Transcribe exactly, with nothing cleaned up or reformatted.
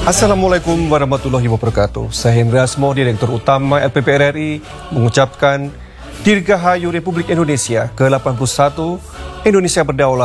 Assalamualaikum warahmatullahi wabarakatuh. Saya Hendra Asmo, Direktur Utama L P P R R I, mengucapkan Dirgahayu Republik Indonesia ke delapan puluh satu, Indonesia berdaulat.